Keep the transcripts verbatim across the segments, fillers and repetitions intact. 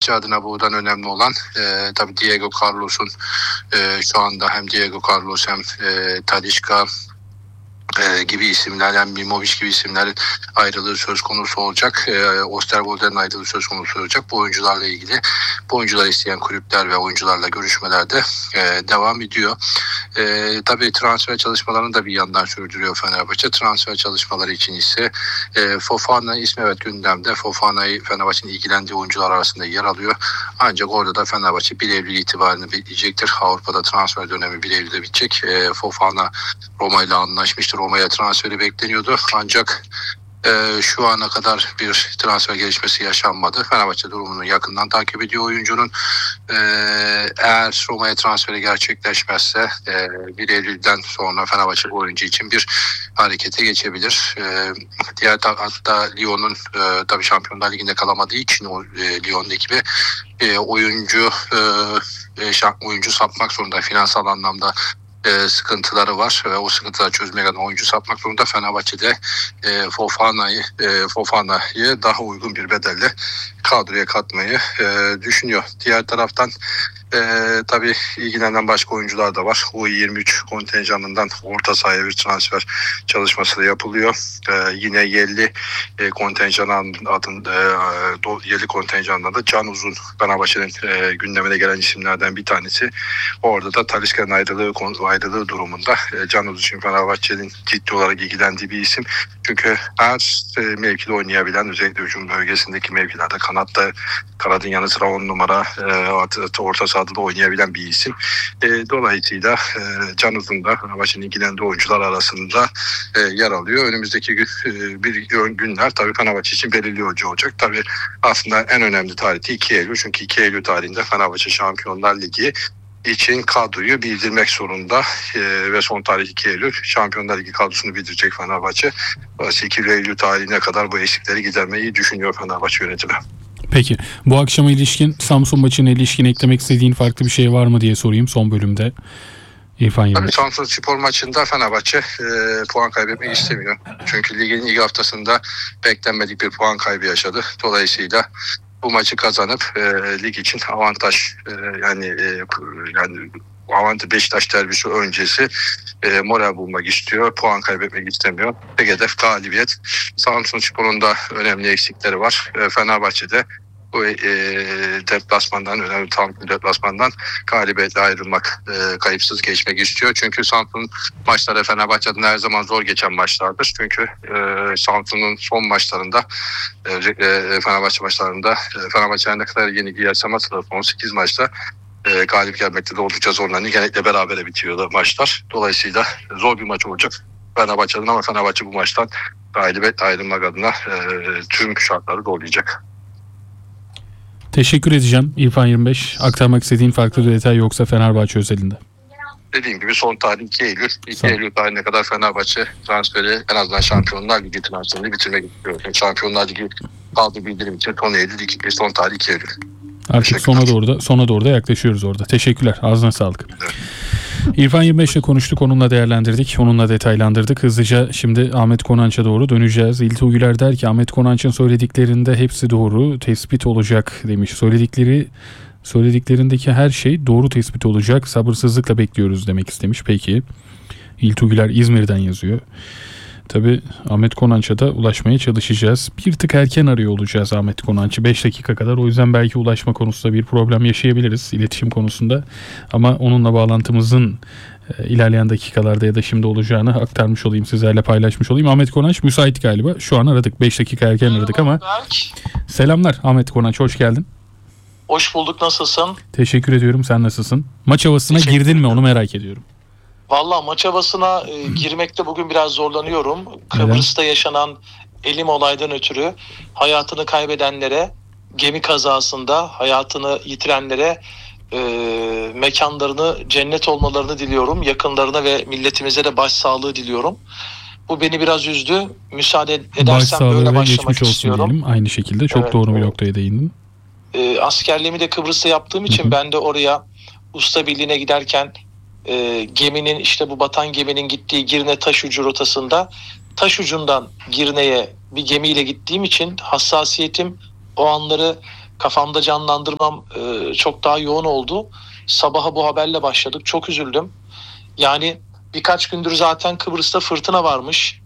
Fenerbahçe adına buradan önemli olan e, tabii Diego Carlos'un e, şu anda hem Diego Carlos hem e, Talisca e, gibi isimler, yani Mimovic gibi isimlerin ayrılığı söz konusu olacak. E, Osterwolder'in ayrılığı söz konusu olacak. Bu oyuncularla ilgili, bu oyuncular isteyen kulüpler ve oyuncularla görüşmelerde e, devam ediyor. E, tabii transfer çalışmalarını da bir yandan sürdürüyor Fenerbahçe. Transfer çalışmaları için ise e, Fofana ismi evet gündemde. Fofana'yı Fenerbahçe'nin ilgilendiği oyuncular arasında yer alıyor. Ancak orada da Fenerbahçe bir Eylül itibarını bekleyecektir. Avrupa'da transfer dönemi bir Eylül'de bitecek. E, Fofana Roma ile anlaşmıştır. Roma'ya transferi bekleniyordu. Ancak Ee, şu ana kadar bir transfer gelişmesi yaşanmadı. Fenerbahçe durumunu yakından takip ediyor oyuncunun. Ee, eğer Roma'ya transferi gerçekleşmezse e, bir Eylül'den sonra Fenerbahçe bu oyuncu için bir harekete geçebilir. Ee, diğer hatta Lyon'un e, tabii Şampiyonlar Ligi'nde kalamadığı için o e, Lyon ekibi e, oyuncu e, e, oyuncu satmak zorunda finansal anlamda. E, sıkıntıları var ve o sıkıntıları çözmeye kadar oyuncu satmak zorunda. Fenerbahçe'de e, Fofana'yı e, Fofana'yı daha uygun bir bedelle kadroya katmayı e, düşünüyor. Diğer taraftan e, tabii ilgilenen başka oyuncular da var. U yirmi üç kontenjanından orta sahaya bir transfer çalışması da yapılıyor. E, yine yerli e, kontenjan adında e, yerli kontenjandan da Can Uzun Fenerbahçe'nin e, gündemine gelen isimlerden bir tanesi. Orada da Talisca'nın ayrılığı, ayrılığı durumunda e, Can Uzun için Fenerbahçe'nin ciddi olarak ilgilendiği bir isim. Çünkü her e, mevkide oynayabilen, özellikle hücum bölgesindeki mevkilerde kanatta, kanadın yanı sıra on numara e, orta sahada da oynayabilen bir isim. E, dolayısıyla e, Can Uzun da Fenerbahçe'nin ilgilendiği oyuncular arasında e, yer alıyor. Önümüzdeki gün, e, bir günler tabii Fenerbahçe için belirleyici olacak. Tabii aslında en önemli tarihte iki Eylül. Çünkü iki Eylül tarihinde Fenerbahçe Şampiyonlar Ligi için kadroyu bildirmek zorunda e, ve son tarih iki Eylül Şampiyonlar Ligi kadrosunu bildirecek Fenerbahçe. iki Eylül tarihine kadar bu eksikleri gidermeyi düşünüyor Fenerbahçe yönetimi. Peki bu akşama ilişkin, Samsun maçına ilişkin eklemek istediğin farklı bir şey var mı diye sorayım son bölümde. İrfan yirmi beş. Samsun Spor maçında Fenerbahçe e, puan kaybetmek istemiyor. Çünkü ligin ilk haftasında beklenmedik bir puan kaybı yaşadı. Dolayısıyla bu maçı kazanıp e, lig için avantaj e, yani e, yani avantaj Beşiktaş derbisi öncesi e, moral bulmak istiyor. Puan kaybetmek istemiyor. Tek hedef galibiyet. Samsunspor'un da önemli eksikleri var. E, Fenerbahçe'de bu e, deplasmandan, önemli tam deplasmandan galibiyetle ayrılmak, e, kayıpsız geçmek istiyor. Çünkü Samsun maçları Fenerbahçe'den her zaman zor geçen maçlardır. Çünkü e, Samsun'un son maçlarında, e, Fenerbahçe maçlarında, e, Fenerbahçe'nin ne kadar yenilgi yaşaması da on sekiz maçta e, galip gelmekte de oldukça zorlanıyor. Genellikle berabere bitiyor da maçlar. Dolayısıyla zor bir maç olacak Fenerbahçe'den, ama Fenerbahçe bu maçtan galibiyetle ayrılmak adına e, tüm şartları doğrulayacak. Teşekkür edeceğim İrfan yirmi beş. Aktarmak istediğin farklı bir detay yoksa Fenerbahçe özelinde. Dediğim gibi son tarih iki Eylül. iki Eylül tarihine kadar Fenerbahçe transferi, en azından Şampiyonlar Ligi transferini bitirmek istiyor. Yani Şampiyonlar Ligi kaldı bildirim için son Eylül, iki, son tarih iki Eylül. Artık sona doğru da sona doğru da yaklaşıyoruz orada. Teşekkürler. Ağzına sağlık. Evet. İrfan yirmi beş ile konuştuk, onunla değerlendirdik, onunla detaylandırdık. Hızlıca şimdi Ahmet Konanç'a doğru döneceğiz. İltuğ Güler der ki Ahmet Konanç'ın söylediklerinde hepsi doğru tespit olacak demiş. Söyledikleri söylediklerindeki her şey doğru tespit olacak. Sabırsızlıkla bekliyoruz demek istemiş. Peki. İltuğ Güler İzmir'den yazıyor. Tabii Ahmet Konanç'a da ulaşmaya çalışacağız. Bir tık erken arıyor olacağız Ahmet Konanç'ı beş dakika kadar. O yüzden belki ulaşma konusunda bir problem yaşayabiliriz iletişim konusunda. Ama onunla bağlantımızın e, ilerleyen dakikalarda ya da şimdi olacağını aktarmış olayım, sizlerle paylaşmış olayım. Ahmet Konanç müsait galiba. Şu an aradık. beş dakika erken aradık ama. Selamlar Ahmet Konanç, hoş geldin. Hoş bulduk, nasılsın? Teşekkür ediyorum, sen nasılsın? Maç havasına girdin mi, onu merak ediyorum. Valla maç havasına e, girmekte bugün biraz zorlanıyorum. Kıbrıs'ta yaşanan elim olaydan ötürü hayatını kaybedenlere, gemi kazasında hayatını yitirenlere e, mekanlarını cennet olmalarını diliyorum. Yakınlarına ve milletimize de başsağlığı diliyorum. Bu beni biraz üzdü. Müsaade edersen böyle başlamak istiyorum. Diyelim. Aynı şekilde çok evet, doğru bir noktaya değindin. E, askerliğimi de Kıbrıs'ta yaptığım için hı hı. ben de oraya usta birliğine giderken E, geminin işte bu batan geminin gittiği Girne Taşucu rotasında Taşucu'ndan Girne'ye bir gemiyle gittiğim için hassasiyetim o anları kafamda canlandırmam e, çok daha yoğun oldu. Sabaha bu haberle başladık. Çok üzüldüm. Yani birkaç gündür zaten Kıbrıs'ta fırtına varmış.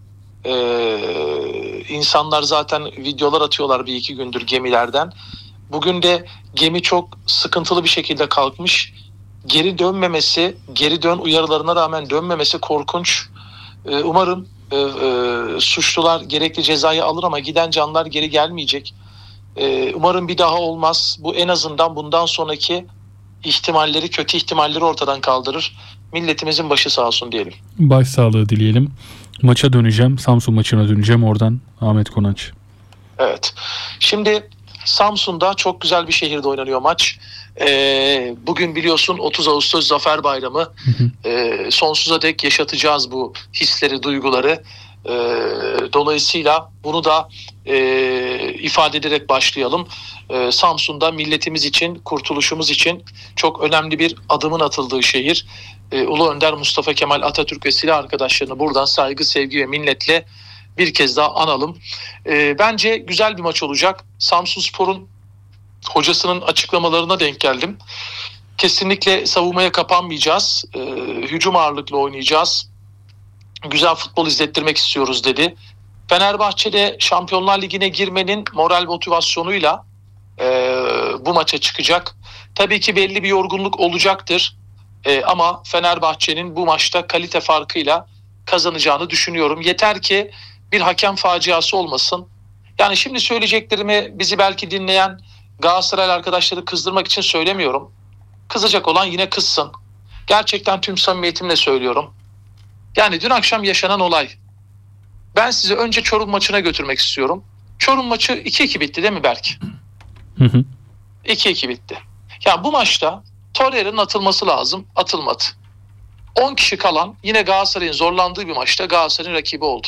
Ee, insanlar zaten videolar atıyorlar bir iki gündür gemilerden. Bugün de gemi çok sıkıntılı bir şekilde kalkmış. Geri dönmemesi, geri dön uyarılarına rağmen dönmemesi korkunç. Ee, umarım e, e, suçlular gerekli cezayı alır ama giden canlar geri gelmeyecek. Ee, umarım bir daha olmaz. Bu en azından bundan sonraki ihtimalleri, kötü ihtimalleri ortadan kaldırır. Milletimizin başı sağ olsun diyelim. Başsağlığı dileyelim. Maça döneceğim. Samsun maçına döneceğim oradan. Ahmet Konanç. Evet. Şimdi Samsun'da çok güzel bir şehirde oynanıyor maç. Ee, bugün biliyorsun otuz Ağustos Zafer Bayramı. Hı hı. Ee, sonsuza dek yaşatacağız bu hisleri, duyguları. Ee, dolayısıyla bunu da e, ifade ederek başlayalım. Ee, Samsun'da milletimiz için, kurtuluşumuz için çok önemli bir adımın atıldığı şehir. Ee, Ulu Önder Mustafa Kemal Atatürk ve silah arkadaşlarını buradan saygı, sevgi ve minnetle bir kez daha analım. Ee, bence güzel bir maç olacak. Samsunspor'un hocasının açıklamalarına denk geldim. Kesinlikle savunmaya kapanmayacağız. Ee, hücum ağırlıklı oynayacağız. Güzel futbol izlettirmek istiyoruz dedi. Fenerbahçe'de Şampiyonlar Ligi'ne girmenin moral motivasyonuyla e, bu maça çıkacak. Tabii ki belli bir yorgunluk olacaktır. E, ama Fenerbahçe'nin bu maçta kalite farkıyla kazanacağını düşünüyorum. Yeter ki bir hakem faciası olmasın. Yani şimdi söyleyeceklerimi bizi belki dinleyen Galatasaray arkadaşları kızdırmak için söylemiyorum. Kızacak olan yine kızsın. Gerçekten tüm samimiyetimle söylüyorum. Yani dün akşam yaşanan olay. Ben sizi önce Çorum maçına götürmek istiyorum. Çorum maçı iki iki bitti değil mi Berk? Hı hı. iki iki bitti. Ya bu maçta Torreira'nın atılması lazım. Atılmadı. on kişi kalan yine Galatasaray'ın zorlandığı bir maçta Galatasaray'ın rakibi oldu.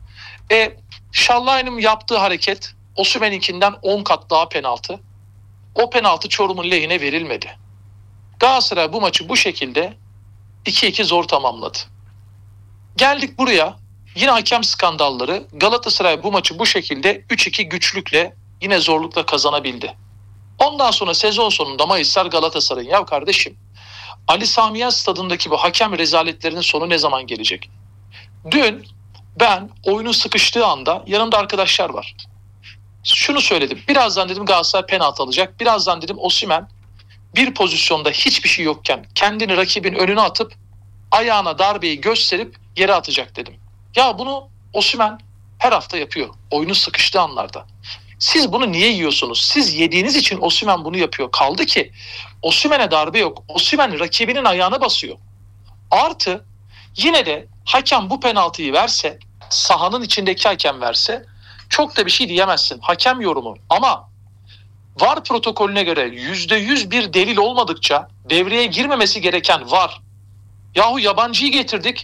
E Şallay'ın yaptığı hareket Osimhen'inkinden on kat daha penaltı. O penaltı Çorum'un lehine verilmedi. Galatasaray bu maçı bu şekilde iki iki zor tamamladı. Geldik buraya. Yine hakem skandalları. Galatasaray bu maçı bu şekilde üç iki güçlükle yine zorlukla kazanabildi. Ondan sonra sezon sonunda Mayıslar Galatasaray'ın. Ya kardeşim, Ali Sami Yen stadındaki bu hakem rezaletlerinin sonu ne zaman gelecek? Dün ben oyunun sıkıştığı anda yanımda arkadaşlar var. Şunu söyledim. Birazdan dedim Galatasaray penaltı alacak. Birazdan dedim Osimhen bir pozisyonda hiçbir şey yokken kendini rakibin önüne atıp ayağına darbeyi gösterip yere atacak dedim. Ya bunu Osimhen her hafta yapıyor. Oyunun sıkıştığı anlarda. Siz bunu niye yiyorsunuz? Siz yediğiniz için Osimhen bunu yapıyor. Kaldı ki Osimhen'e darbe yok. Osimhen rakibinin ayağına basıyor. Artı yine de hakem bu penaltıyı verse, sahanın içindeki hakem verse çok da bir şey diyemezsin. Hakem yorumu. Ama V A R protokolüne göre yüzde yüz bir delil olmadıkça devreye girmemesi gereken V A R. Yahu yabancıyı getirdik.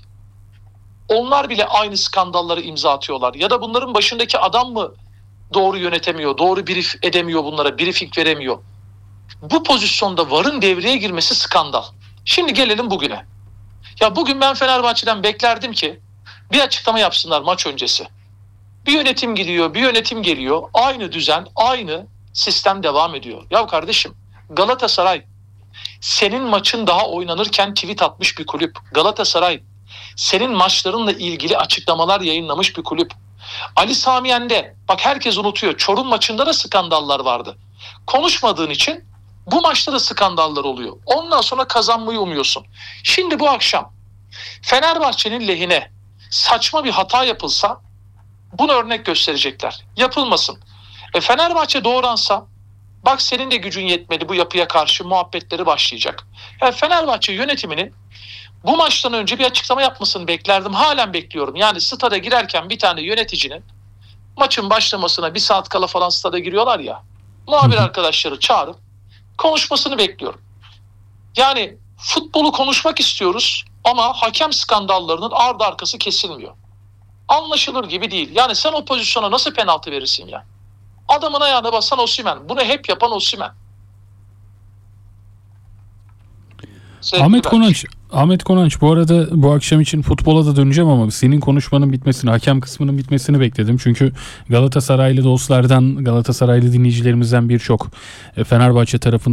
Onlar bile aynı skandalları imza atıyorlar. Ya da bunların başındaki adam mı doğru yönetemiyor, doğru brief edemiyor bunlara, briefing veremiyor. Bu pozisyonda V A R'ın devreye girmesi skandal. Şimdi gelelim bugüne. Ya bugün ben Fenerbahçe'den beklerdim ki bir açıklama yapsınlar maç öncesi. Bir yönetim gidiyor, bir yönetim geliyor. Aynı düzen, aynı sistem devam ediyor. Ya kardeşim, Galatasaray senin maçın daha oynanırken tweet atmış bir kulüp. Galatasaray senin maçlarınla ilgili açıklamalar yayınlamış bir kulüp. Ali Sami Yen'de bak herkes unutuyor. Çorum maçında da skandallar vardı. Konuşmadığın için bu maçta da skandallar oluyor. Ondan sonra kazanmayı umuyorsun. Şimdi bu akşam Fenerbahçe'nin lehine saçma bir hata yapılsa bunu örnek gösterecekler. Yapılmasın. E Fenerbahçe doğransa bak senin de gücün yetmedi bu yapıya karşı muhabbetleri başlayacak. Yani Fenerbahçe yönetiminin bu maçtan önce bir açıklama yapmasını beklerdim. Halen bekliyorum. Yani stada girerken bir tane yöneticinin maçın başlamasına bir saat kala falan stada giriyorlar ya. Muhabir arkadaşları çağırıp konuşmasını bekliyorum. Yani futbolu konuşmak istiyoruz ama hakem skandallarının ardı arkası kesilmiyor. Anlaşılır gibi değil. Yani sen o pozisyona nasıl penaltı verirsin ya? Adamın ayağına basan Osimhen. Bunu hep yapan Osimhen. Ahmet Konanç, Ahmet Konanç, bu arada bu akşam için futbola da döneceğim ama senin konuşmanın bitmesini, hakem kısmının bitmesini bekledim. Çünkü Galatasaraylı dostlardan, Galatasaraylı dinleyicilerimizden birçok Fenerbahçe tarafından